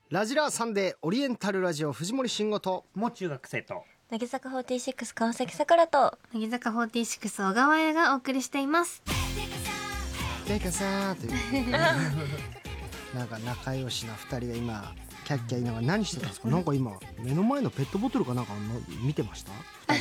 ラジラーサンデーオリエンタルラジオ、藤森慎吾ともう中学生と乃木坂46川崎さくらと乃木坂46小川彩がお送りしています。 てかさーというなんか仲良しな2人が今キャッキャ言いながら何してたんですか。なんか今目の前のペットボトルかなんか見てました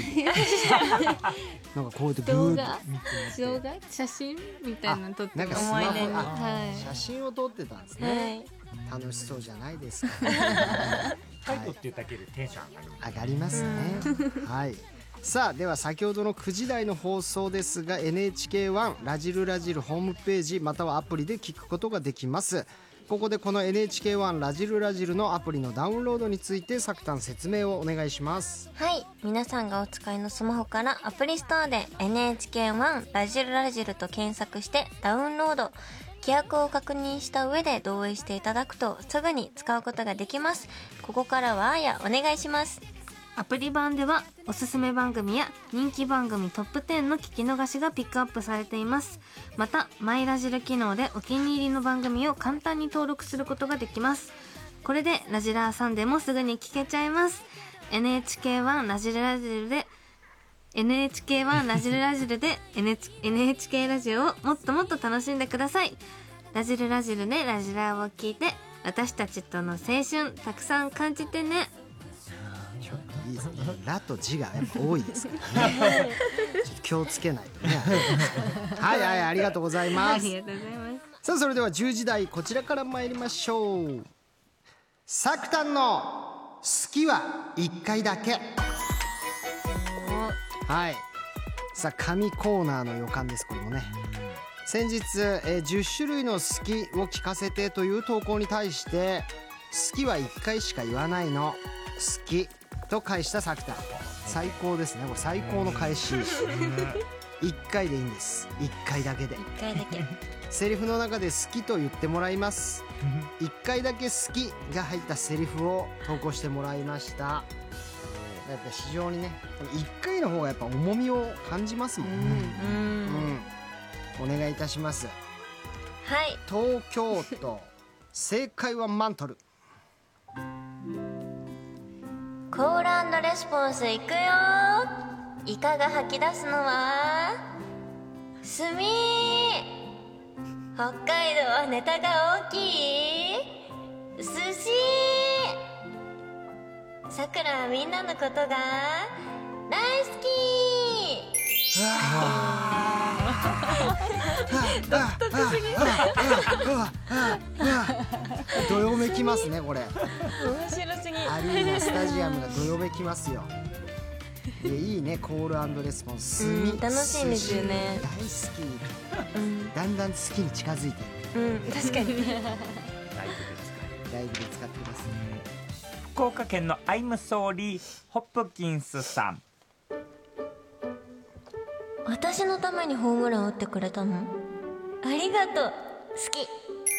なんかこうやってグーッ動画写真みたいなの撮ってなんかスマホ思い出に、 写真を撮ってたんですね、楽しそうじゃないですか、 タイトっていうだけでテンション上がりますね、はい。さあでは先ほどの9時台の放送ですが NHK1 ラジルラジルホームページまたはアプリで聞くことができます。ここでこの NHK1 ラジルラジルのアプリのダウンロードについてさくたん説明をお願いします。 はい、皆さんがお使いのスマホからアプリストアで NHK1 ラジルラジルと検索してダウンロード、規約を確認した上で同意していただくとすぐに使うことができます。ここからはあやお願いします。 アプリ版ではおすすめ番組や人気番組トップ10の聞き逃しがピックアップされています。またマイラジル機能でお気に入りの番組を簡単に登録することができます。これでラジラーサンデーもすぐに聞けちゃいます。 NHK1 ラジルラジルで NHK1 ラジルラジルで NHK ラジオをもっともっと楽しんでください。ラジルラジルでラジラーを聞いて私たちとの青春たくさん感じてね。 いいですね、ラと字がやっぱ多いですからねちょっと気をつけないとねはいはい、ありがとうございます。 ありがとうございます。 さあそれでは10時台こちらから参りましょう。さくたんの好きは1回だけ。はい、さあ神コーナーの予感です。これもね先日、10種類の好きを聞かせてという投稿に対して好きは1回しか言わないの好きと返したさくたん、最高ですね。これ最高の返し1回でいいんです。1回だけで 1回だけセリフの中で好きと言ってもらいます。1回だけ好きが入ったセリフを投稿してもらいました。やっぱ非常にね1回の方がやっぱ重みを感じますもんね。お願いいたします。 はい、 東京都正解はマントル。 コール&レスポンスいくよ。イカが吐き出すのは炭。北海道はネタが大きい寿司。さくらはみんなのことが大好き。 どよめきますねこれ。 面白すぎ。 アリーナスタジアムがどよめきますよ。いいね、コール&レスポンス。 楽しいんですよね。 大好き、だんだん好きに近づいてる。 確かにライブで使ってますね。 福岡県のアイムソーリーホップキンスさん。 私のためにホームラン打ってくれたのありがとう。好き。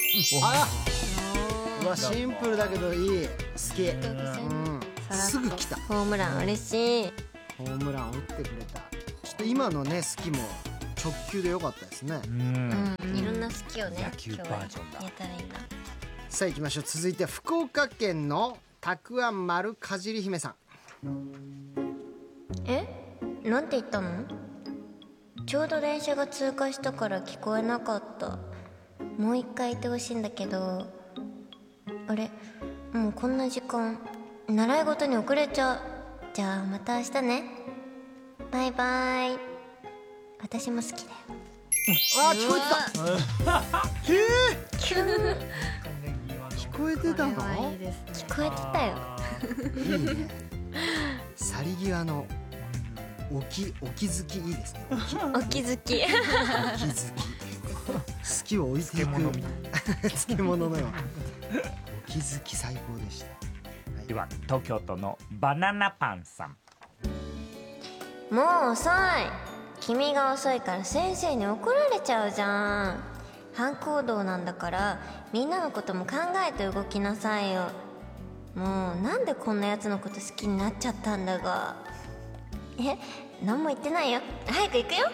うわシンプルだけどいい、好き。すぐ来た。 ホームラン嬉しい。 ホームラン打ってくれた。ちょっと今のね好きも直球で良かったですね。 いろんな好きをね野球バージョンだ。 やったらいいんだ。 さあ行きましょう。続いて福岡県のたくあん丸かじり姫さん。 なんて言ったの？ちょうど電車が通過したから聞こえなかった。もう一回言ってほしいんだけど。あれ、もうこんな時間。習い事に遅れちゃう。じゃあまた明日ね。バイバイ。私も好きだよ。 聞こえてたの？ 聞こえてたよ。 いいね。去り際のお気づきいいですね。 お気づき。 お気づき。好きを置いていく漬物のようなお気づき最高でした。 では東京都のバナナパンさん。 もう遅い。君が遅いから先生に怒られちゃうじゃん。反行動なんだからみんなのことも考えて動きなさいよ。もうなんでこんなやつのこと好きになっちゃったんだが。何も言ってないよ。早く行くよ。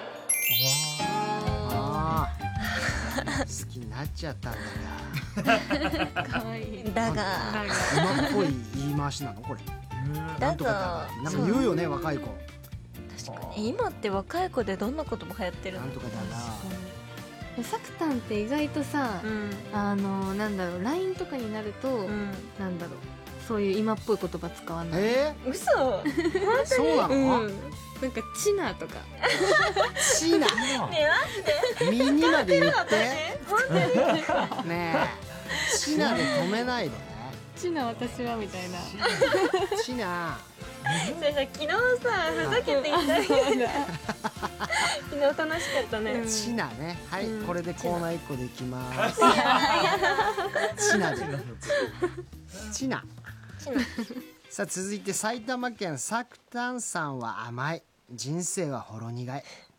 好きになっちゃったんだが。 かわいい。 だが今っぽい言い回しなのこれ。なんとかだがなんか言うよね若い子。 確かに今って若い子でどんな言葉流行ってるの？ なんとかだが。 サクタンって意外とさ、なんだろう LINE とかになると、なんだろうそういう今っぽい言葉使わない。 嘘そうなの？ なんかチナとかチナミニまで言ってねえチナで止めないで。 チナ私はみたいな。 チナそれさ昨日さふざけて言ったけど昨日楽しかったね。 チナね。はい、これでコーナー1個できます。チナでチナ。さあ続いて埼玉県サクタンさんは甘い人生はほろ苦い。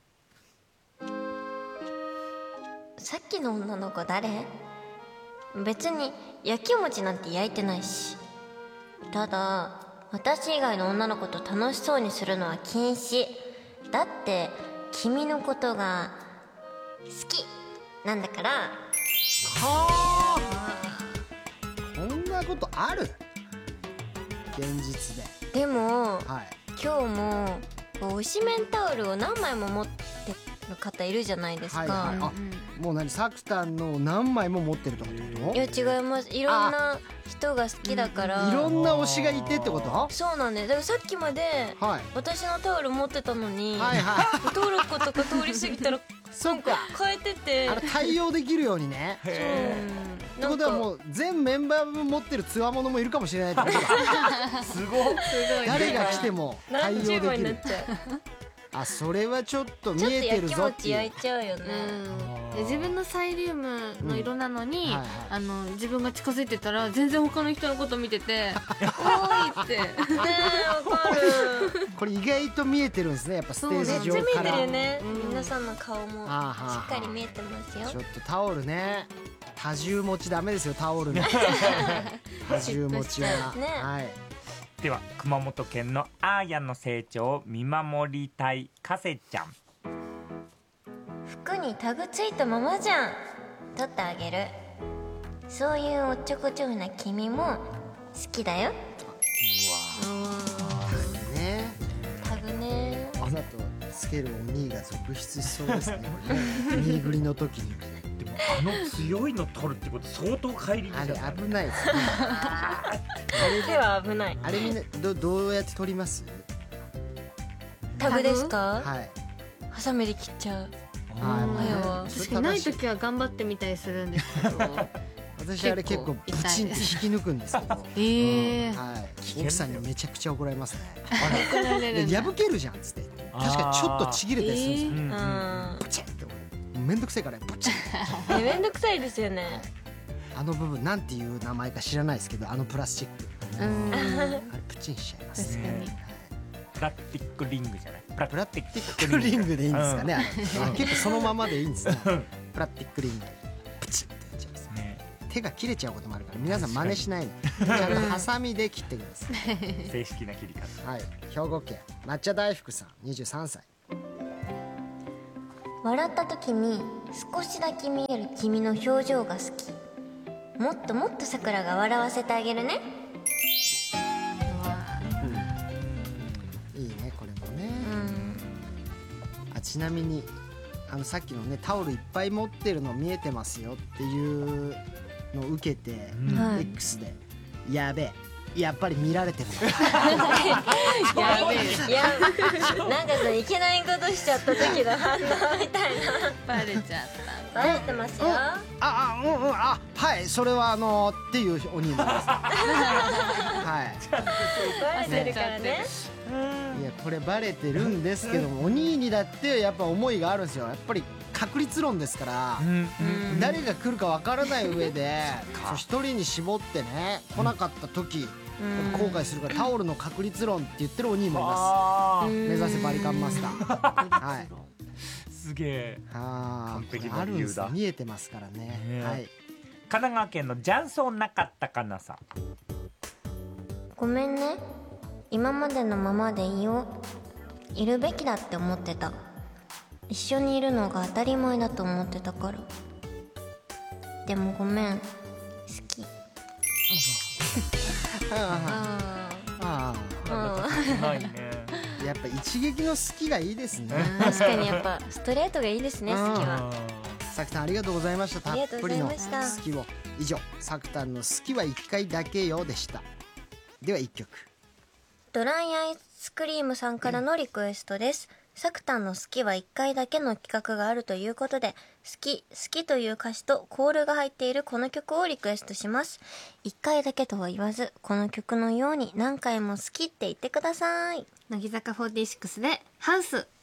さっきの女の子誰？別に焼き餅なんて焼いてないし。ただ私以外の女の子と楽しそうにするのは禁止だって。君のことが好きなんだから。 はあ、こんなことある？現実で。 でも、 はい、 今日も推しメンタオルを何枚も持ってる方いるじゃないですか。 はいはい、あ、もう何サクタンの何枚も持ってるってこと？ いや違います。いろんな人が好きだから、 いろんな推しがいてってこと？ そうなんです。だからさっきまで、 はい、 私のタオル持ってたのに、 はいはい、 トルコとか通り過ぎたらそっか変えてて対応できるようにね。ってことはもう全メンバー分持ってるつわものもいるかもしれないってことだ。すごい。誰が来ても対応できる。 何十枚になっちゃう。 あ、それはちょっと見ちょっとえて焼きるぞっていう。 餅焼いちゃうよね。 自分のサイリウムの色なのに、 はいはい、 自分が近づいてたら全然他の人のこと見てて「おーい!」ってねえわかる。 これ意外と見えてるんですね。やっぱステージ上めっちゃ見えからてるよね。皆さんの顔もしあっかり見えてますよ。 ちょっとタオルね、多重持ちダメですよタオルね。多重持ちは、 ね、 はい。 では熊本県のアーヤの成長を見守りたいカセちゃん。 服にタグついたままじゃん。取ってあげる。そういうおっちょこちょいな君も好きだよ。 ね、 タグね。 わざとつけるお兄が続出しそうですね。これね、兄繰りの時に。 でも強いの取るってこと相当帰りあれじゃん。 危ないですね。 あれでは危ない。 あれみんなどうやって取ります？ タグですか？ はい。 ハサミで切っちゃう。 はい。 確かにない時は頑張ってみたりするんですけど私あれ結構ブチンって引き抜くんですけど、はい、奥さんにめちゃくちゃ怒られますね。で破けるじゃんっつって、確かにちょっとちぎれたりするんですよ。ブチンってめんどくさいからブチン。 めんどくさいですよね。 あの部分なんていう名前か知らないですけど、あのプラスチックあれプチンしちゃいますね。 プラスティックリングじゃない？ プラスティックリングでいいんですかね。結構そのままでいいんですね。プラスティックリングプチンってやっちゃいますね。手が切れちゃうこともあるから皆さん真似しないで、ちゃんとハサミで切ってください。 正式な切り方。はい。 兵庫県抹茶大福さん23歳。 笑った時に少しだけ見える君の表情が好き。もっともっとさくらが笑わせてあげるね。 いいねこれもね。あ、ちなみにさっきのねタオルいっぱい持ってるの見えてますよっていうのを受けて、X でやべえやっぱり見られてる。 やべえ。いやなんかさいけないことしちゃった時の反応みたいな。 バレちゃった。 バレてますよ。 はいそれはっていうお兄なんです。はい。 バレてるからね。 いやこれバレてるんですけども、お兄にだってやっぱ思いがあるんですよ。やっぱり確率論ですから、誰が来るかわからない上で一人に絞ってね来なかった時後悔するからタオルの確率論って言ってるお兄もいます。目指せバリカンマスター。はい。 すげえ。 完璧な理由だ。見えてますからね。はい。 神奈川県のジャンソンなかったかなさん。 ごめんね。今までのままでいいよ。いるべきだって思ってた。一緒にいるのが当たり前だと思ってたから。でもごめん。好き。 ああないね。 やっぱ一撃の好きがいいですね。 確かにやっぱストレートがいいですね、好きは。 さくたんありがとうございました。たっぷりのありがとうございました好きを。以上、さくたんの好きは1回だけよでした。では1曲。 ドライアイスクリームさんからのリクエストです。さくたんの好きは1回だけの企画があるということで、好き、好きという歌詞とコールが入っているこの曲をリクエストします。1回だけとは言わず、この曲のように何回も好きって言ってください。 乃木坂46でハウス。